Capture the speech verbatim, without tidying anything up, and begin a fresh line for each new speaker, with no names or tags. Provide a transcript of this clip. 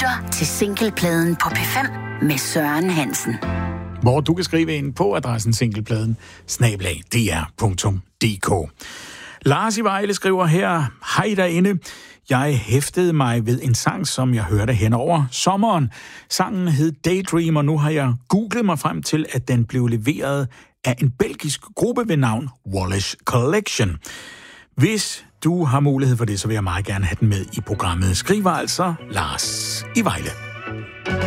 lytter til Singlepladen på P fem med Søren Hansen.
Hvor du kan skrive ind på adressen singlepladen snabel-a d r punktum d k. Lars i Vejle skriver her: Hej derinde. Jeg hæftede mig ved en sang, som jeg hørte hen over sommeren. Sangen hed Daydream, og nu har jeg googlet mig frem til, at den blev leveret af en belgisk gruppe ved navn Wallish Collection. Hvis du har mulighed for det, så vil jeg meget gerne have den med i programmet. Skriver altså Lars i Vejle.